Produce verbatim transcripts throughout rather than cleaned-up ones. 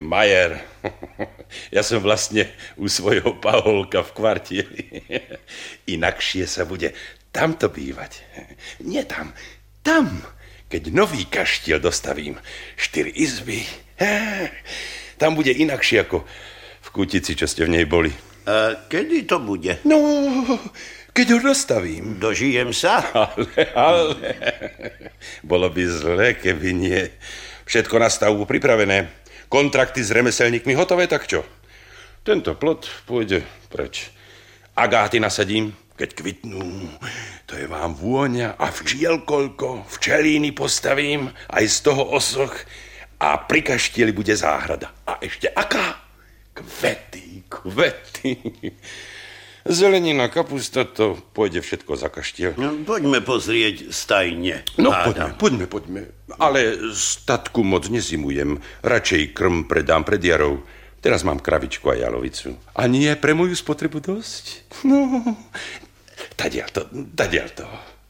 Majer. Ja som vlastne u svojho Paholka v kvartieli. Inakšie sa bude tamto bývať. Nie tam, tam. Keď nový kaštiel dostavím, štyri izby, tam bude inakšie ako v Kutici, čo ste v nej boli. A kedy to bude? No, keď ho dostavím. Dožijem sa? Ale, ale. Bolo by zle, keby nie. Všetko na stavbu pripravené. Kontrakty s remeselníkmi hotové, tak čo? Tento plot pôjde preč. Agáty nasadím, keď kvitnú. To je vám vôňa a včiel koľko. Včelíny postavím, aj z toho osoch. A pri kaštieli bude záhrada. A ešte aká? Kvety, kvety. Zelenina, kapusta, to pôjde všetko za kaštiel. No, poďme pozrieť stajne. No, poďme, poďme, poďme. Ale statku moc nezimujem. Radšej krm predám pred jarou. Teraz mám kravičku a jalovicu. A nie pre moju spotrebu dosť? No, tadiaľ to, tadiaľ to.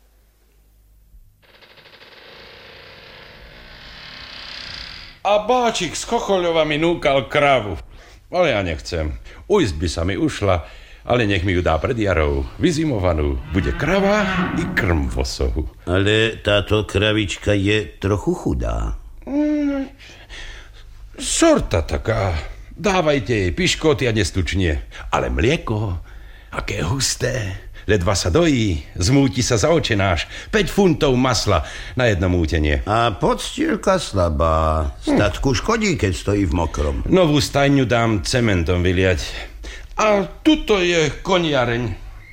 A báčik z Chochoľova mi núkal kravu. Ale ja nechcem. Ujsť by sa mi ušla, ale nech mi ju dá pred jarou. Vyzimovanú. Bude krava i krm v osohu. Ale táto kravička je trochu chudá. Mm, sorta taká. Dávajte jej piškoty a nestučne. Ale mlieko, aké husté. Ledva sa dojí, zmúti sa za očenáš. päť funtov masla na jedno mútenie. A podstielka slabá. Statku škodí, keď stojí v mokrom. Novú stajňu dám cementom vyliať. A tuto je koniareň.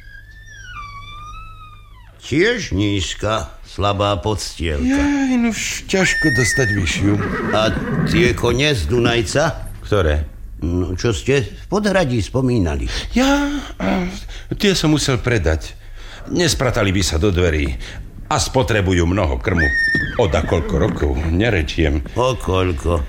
Tiež nízka, slabá podstielka. Jaj, no ťažko dostať vyššiu. A tie kone z Dunajca? Ktoré? No, čo ste v Podhradí spomínali? Ja, tie som musel predať. Nespratali by sa do dverí a spotrebujú mnoho krmu. Od akoľko rokov, nerečiem. O koľko?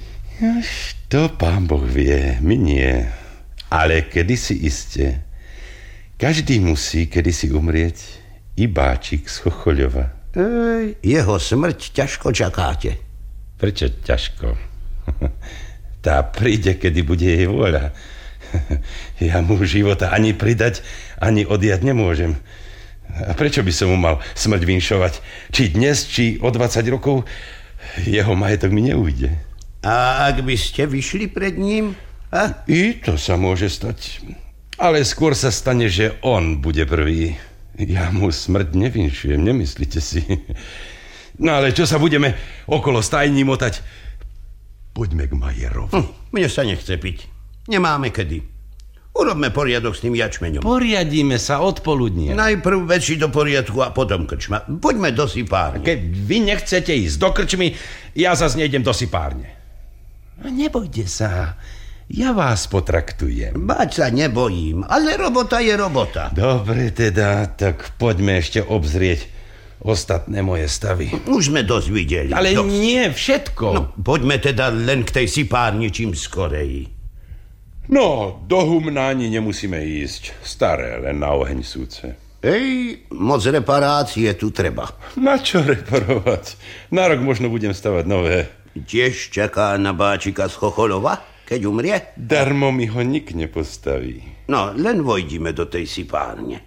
To pán Boh vie, my nie. Ale kedysi iste. Každý musí kedysi umrieť. I báčik z Chochoľova. Ej, jeho smrť ťažko čakáte. Prečo ťažko? Tá príde, kedy bude jej vôľa. Ja mu života ani pridať, ani odjať nemôžem. A prečo by som mu mal smrť vinšovať? Či dnes, či o dvadsať rokov, jeho majetok mi neujde. A ak by ste vyšli pred ním? A? I to sa môže stať. Ale skôr sa stane, že on bude prvý. Ja mu smrť nevinšujem, nemyslíte si? No ale čo sa budeme okolo stajní motať? Poďme k Majerovi. Hm, mne sa nechce piť. Nemáme kedy. Urobme poriadok s tým jačmeňom. Poriadíme sa od poludnia. Najprv veci do poriadku a potom krčma. Poďme do sypárne. Keď vy nechcete ísť do krčmy, ja zase nejdem do sypárne. Nebojte sa. Ja vás potraktujem. Báť sa nebojím, ale robota je robota. Dobre teda, tak poďme ešte obzrieť ostatné moje stavy. Už sme dosť videli. Ale dosť. nie všetko. No, poďme teda len k tej sypárni čím skorej. No, do humna ani nemusíme ísť. Staré, len na oheň súce. Ej, moc reparácie tu treba. Na čo reparovať? Na rok možno budem stavať nové. Tiež čaká na báčika z Chochoľova, keď umrie? Darmo mi ho nik nepostaví. No, len vojdime do tej sypárne.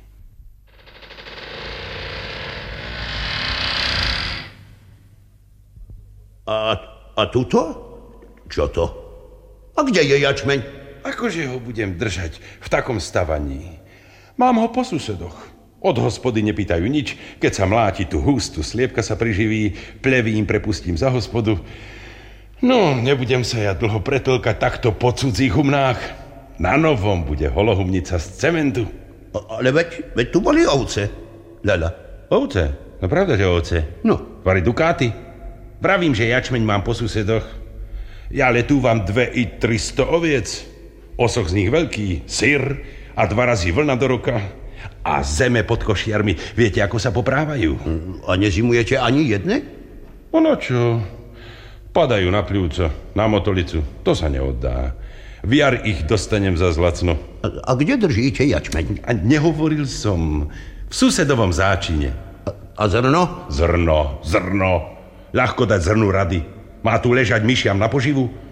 A, a tuto? Čo to? A kde je jačmeň? Akože ho budem držať v takom stavaní? Mám ho po susedoch. Od hospody nepýtajú nič. Keď sa mláti tu hustu, sliepka sa priživí, plevy im prepustím za hospodu. No, nebudem sa ja dlho pretlkať takto po cudzích humnách. Na novom bude holohumnica z cementu. A, ale veď, veď tu boli ovce. Lala. Ovce? No pravda, že ovce? No. Vari dukáty? Vravím, že jačmeň mám po susedoch. Ja letúvam dve i tristo oviec. Osoch z nich veľký, syr a dva razy vlna do roka. A zeme pod košiarmi, viete, ako sa poprávajú? A nezimujete ani jedne? Ono čo? Padajú na pľúco, na motolicu. To sa neoddá. V jar ich dostanem za zlacno. A, a kde držíte jačmeň? A nehovoril som. V susedovom záčine. A, a zrno? Zrno, zrno. Ľahko dať zrnu rady. Má tu ležať myšiam na poživu?